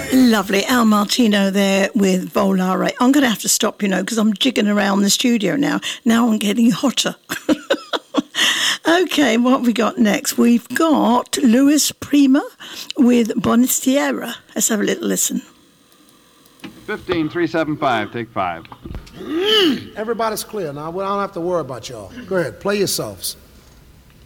Lovely. Al Martino there with Volare. I'm going to have to stop, because I'm jigging around the studio now. Now I'm getting hotter. Okay, what have we got next? We've got Luis Prima with Bonistiera. Let's have a little listen. 15-375, take 5. Everybody's clear now. I don't have to worry about y'all. Go ahead, play yourselves.